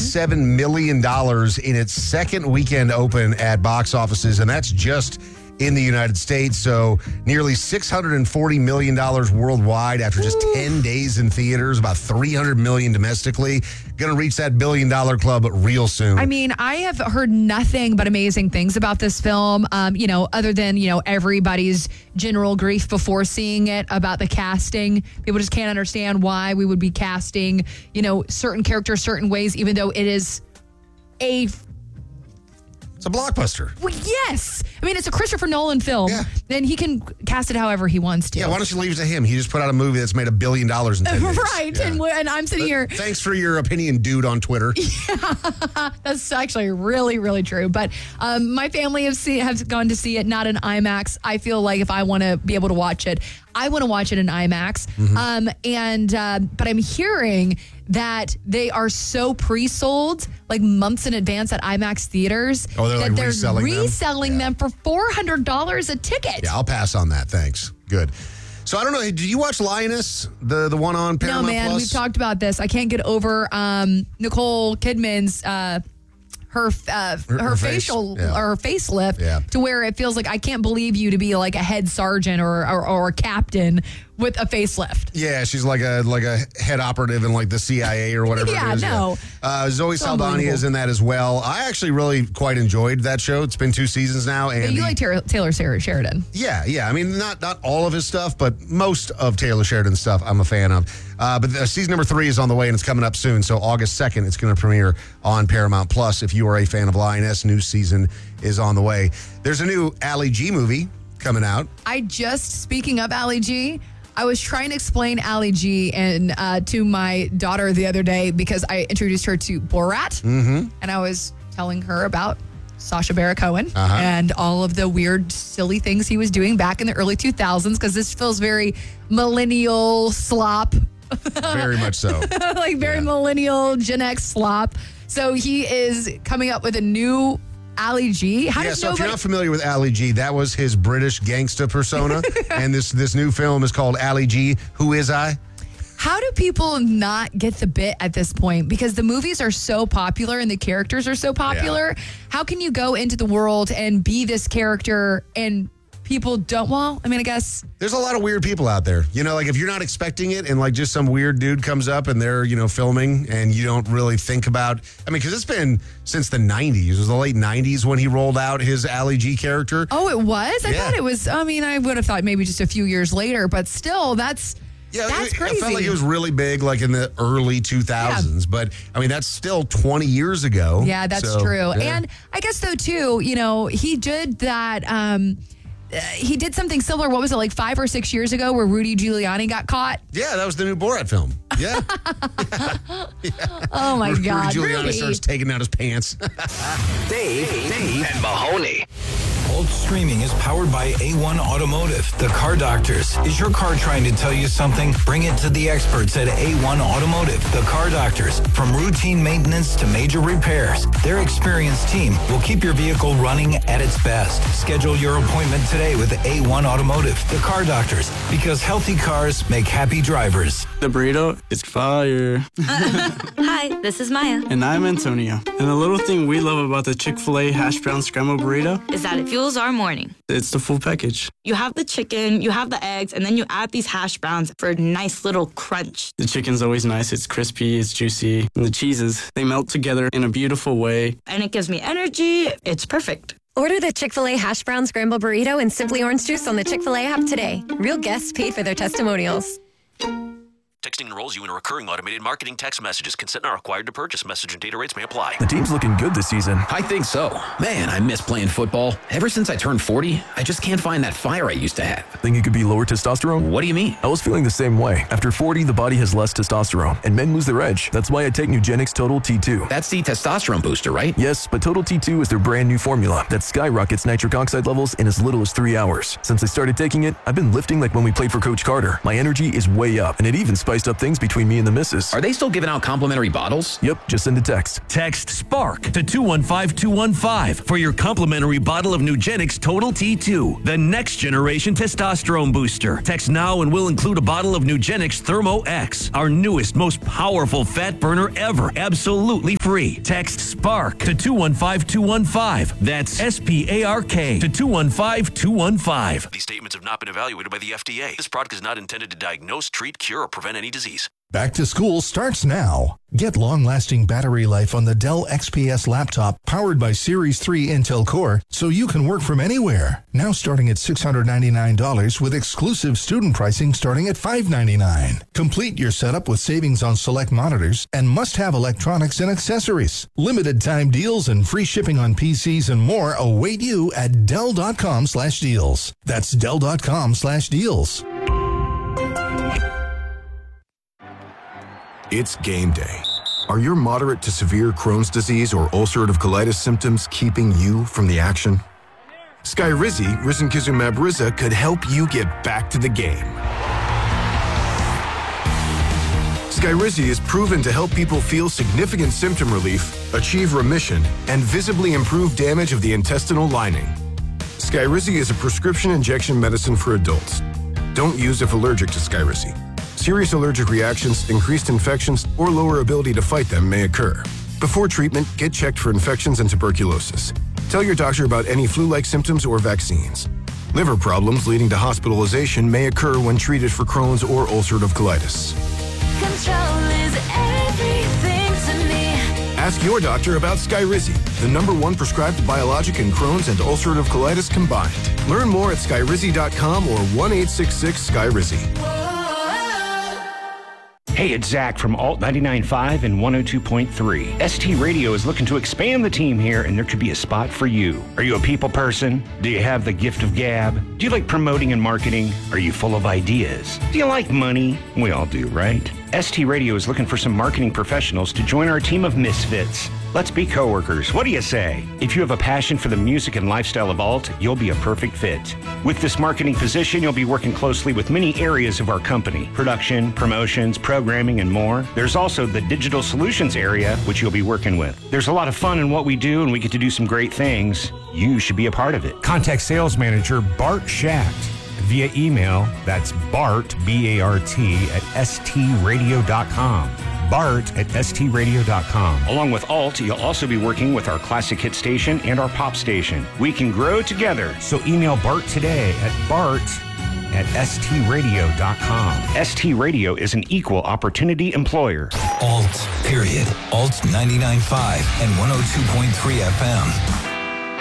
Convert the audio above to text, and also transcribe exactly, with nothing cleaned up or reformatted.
seven million dollars in its second weekend open at box offices, and that's just in the United States. So nearly six hundred forty million dollars worldwide after just Ooh. ten days in theaters, about three hundred million dollars domestically. Going to reach that billion dollar club real soon. I mean, I have heard nothing but amazing things about this film, um, you know, other than, you know, everybody's general grief before seeing it about the casting. People just can't understand why we would be casting, you know, certain characters certain ways, even though it is a It's a blockbuster. Well, yes. I mean, it's a Christopher Nolan film, yeah. and he can cast it however he wants to. Yeah, why don't you leave it to him? He just put out a movie that's made a billion dollars in ten days. Right, yeah. and, and I'm sitting but here. Thanks for your opinion, dude, on Twitter. Yeah, that's actually really, really true. But um, my family have, see, have gone to see it, not in IMAX. I feel like if I want to be able to watch it, I want to watch it in IMAX. Mm-hmm. Um, and uh, but I'm hearing that they are so pre-sold, like months in advance at IMAX theaters, oh, they're that like they're reselling, reselling them, them yeah. for four hundred dollars a ticket. Yeah, I'll pass on that. Thanks. Good. So I don't know. Did you watch Lioness, the the one on Paramount No, man. Plus? We've talked about this. I can't get over um, Nicole Kidman's uh, her uh, her, her facial face, yeah. or her facelift yeah. to where it feels like I can't believe you to be like a head sergeant or or, or a captain with a facelift. Yeah, she's like a like a head operative in like the C I A or whatever yeah, it is. No. Yeah, uh, Zoe Saldana is in that as well. I actually really quite enjoyed that show. It's been two seasons now. And but you the, like Taylor, Taylor Sheridan. Yeah, yeah. I mean, not not all of his stuff, but most of Taylor Sheridan's stuff I'm a fan of. Uh, but the, season number three is on the way, and it's coming up soon. So August second, it's going to premiere on Paramount Plus. If you are a fan of Lioness, new season is on the way. There's a new Ali G movie coming out. I just, speaking of Ali G, I was trying to explain Ali G and uh, to my daughter the other day because I introduced her to Borat, mm-hmm. and I was telling her about Sacha Baron Cohen uh-huh. and all of the weird, silly things he was doing back in the early two thousands, because this feels very millennial slop. Very much so. Like very yeah. millennial Gen X slop. So he is coming up with a new Ali G. How yeah, does so nobody- if you're not familiar with Ali G, that was his British gangsta persona. And this this new film is called Ali G, Who Is I? How do people not get the bit at this point? Because the movies are so popular and the characters are so popular. Yeah. How can you go into the world and be this character and people don't? Well, I mean, I guess there's a lot of weird people out there. You know, like if you're not expecting it and like just some weird dude comes up and they're, you know, filming and you don't really think about, I mean, because it's been since the nineties. It was the late nineties when he rolled out his Ali G character. Oh, it was? I yeah. thought it was, I mean, I would have thought maybe just a few years later, but still, that's, yeah, that's it, crazy. It felt like it was really big like in the early two thousands. Yeah. But, I mean, that's still twenty years ago. Yeah, that's so, true. Yeah. And I guess, though, too, you know, he did that, um, Uh, he did something similar, what was it, like five or six years ago where Rudy Giuliani got caught? Yeah, that was the new Borat film. Yeah. yeah. Oh, my Rudy God. Rudy Giuliani Rudy. starts taking out his pants. Dave, Dave, and Mahoney. Bolt Streaming is powered by A one Automotive, the car doctors. Is your car trying to tell you something? Bring it to the experts at A one Automotive, the car doctors. From routine maintenance to major repairs, their experienced team will keep your vehicle running at its best. Schedule your appointment today with A one Automotive, the car doctors, because healthy cars make happy drivers. The burrito is fire. Hi, this is Maya. And I'm Antonio. And the little thing we love about the Chick-fil-A hash brown scrambled burrito is that it fuels our morning. It's the full package. You have the chicken, you have the eggs, and then you add these hash browns for a nice little crunch. The chicken's always nice. It's crispy, it's juicy. And the cheeses, they melt together in a beautiful way. And it gives me energy. It's perfect. Order the Chick-fil-A hash brown scramble burrito and Simply Orange Juice on the Chick-fil-A app today. Real guests paid for their testimonials. Texting enrolls you in recurring automated marketing text messages. Consent not required to purchase. Message and data rates may apply. The team's looking good this season. I think so. Man, I miss playing football. Ever since I turned forty, I just can't find that fire I used to have. Think it could be lower testosterone? What do you mean? I was feeling the same way. After forty, the body has less testosterone, and men lose their edge. That's why I take Nugenix Total T two. That's the testosterone booster, right? Yes, but Total T two is their brand new formula that skyrockets nitric oxide levels in as little as three hours. Since I started taking it, I've been lifting like when we played for Coach Carter. My energy is way up, and it even spiked spiced up things between me and the missus. Are they still giving out complimentary bottles? Yep, just send a text. Text SPARK to two one five two one five for your complimentary bottle of Nugenix Total T two, the next generation testosterone booster. Text now and we'll include a bottle of Nugenix Thermo X, our newest, most powerful fat burner ever, absolutely free. Text SPARK to two one five two one five. That's S P A R K to two one five two one five. These statements have not been evaluated by the F D A. This product is not intended to diagnose, treat, cure, or prevent any disease. Back to school starts now. Get long-lasting battery life on the Dell X P S laptop powered by Series three Intel Core so you can work from anywhere. Now starting at six hundred ninety-nine dollars with exclusive student pricing starting at five hundred ninety-nine dollars. Complete your setup with savings on select monitors and must-have electronics and accessories. Limited time deals and free shipping on P Cs and more await you at Dell.com slash deals. That's Dell.com slash deals. It's game day. Are your moderate to severe Crohn's disease or ulcerative colitis symptoms keeping you from the action? Skyrizi, risankizumab Riza, could help you get back to the game. Skyrizi is proven to help people feel significant symptom relief, achieve remission, and visibly improve damage of the intestinal lining. Skyrizi is a prescription injection medicine for adults. Don't use if allergic to Skyrizi. Serious allergic reactions, increased infections, or lower ability to fight them may occur. Before treatment, get checked for infections and tuberculosis. Tell your doctor about any flu-like symptoms or vaccines. Liver problems leading to hospitalization may occur when treated for Crohn's or ulcerative colitis. Control is everything to me. Ask your doctor about Skyrizi, the number one prescribed biologic in Crohn's and ulcerative colitis combined. Learn more at skyrizi dot com or one eight six six Skyrizi. Hey, it's Zach from Alt ninety-nine point five and one oh two point three. S T Radio is looking to expand the team here, and there could be a spot for you. Are you a people person? Do you have the gift of gab? Do you like promoting and marketing? Are you full of ideas? Do you like money? We all do, right? S T Radio is looking for some marketing professionals to join our team of misfits. Let's be coworkers. What do you say? If you have a passion for the music and lifestyle of Alt, you'll be a perfect fit. With this marketing position, you'll be working closely with many areas of our company: production, promotions, programming, and more. There's also the digital solutions area, which you'll be working with. There's a lot of fun in what we do, and we get to do some great things. You should be a part of it. Contact sales manager Bart Schacht via email. That's Bart, B A R T, at S T radio dot com. Bart at S T radio dot com. Along with Alt, you'll also be working with our classic hit station and our pop station. We can grow together. So email Bart today at Bart at S T radio dot com. S T Radio is an equal opportunity employer. Alt, period. Alt ninety-nine point five and one oh two point three F M.